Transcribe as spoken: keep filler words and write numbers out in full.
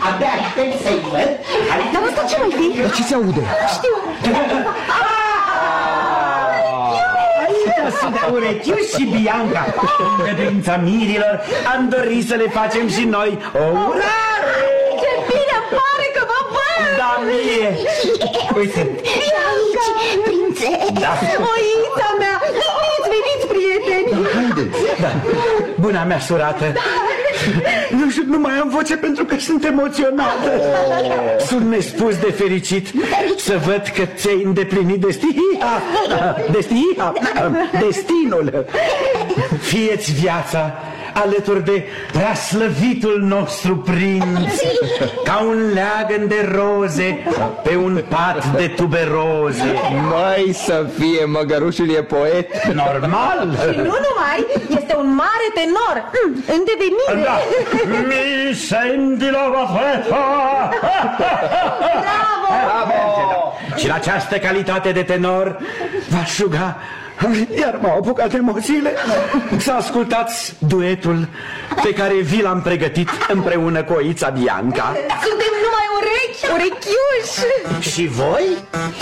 abia aștept să-i văd. Dar asta ce mai fi? Ce se aude? Știu. Aici sunt Urechiuș și Bianca. În credința mirilor am dorit să le facem și noi o urare. Ce bine pare că vă văd! Da, mie. Uite. Bianca! Prințe! Da. Oița mea! Veniți, veniți, prieteni! Haideți! Da. Buna mea surată. Nu știu, nu mai am voce pentru că sunt emoționată. Oh. Sunt nespus de fericit să văd că ți-ai îndeplinit destina, destina, destinul. Fie-ți viața alături de preaslăvitul nostru prinț, ca un leagăn de roze pe un pat de tuberoze. Mai să fie, măgărușul e poet. Normal. Și nu numai, este un mare tenor în devenire. Da. Mi senti la vafeta. Bravo! Bravo! Și la această calitate de tenor v-aș ruga, iar m-au apucat emoțiile, să ascultați duetul pe care vi l-am pregătit împreună cu oița Bianca. Suntem numai urechi, urechiuși. Și voi